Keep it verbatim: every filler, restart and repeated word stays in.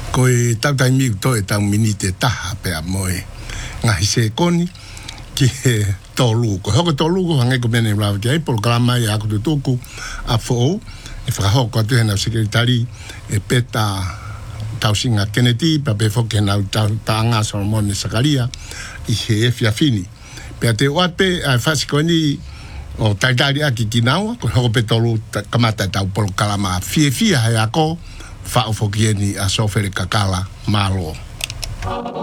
Koe tau tai miu toi tau mini te taha pea moe. Ngahi se koni ki he tōluko. Hoko tōluko hangai ko mene rau ki ai programa i ako tu tuku a fōu. E whakahoko atu hena sekretari e peta tau singa Kennedy pa pe foke na taanga Solomon Sakaria i he fiafini. Pea te oape a whasikoni o taitari aki ki naua, ko hoko pe tolu kamata tau polo kalama fie fia hei ako whaofokieni a sofere kakala malo.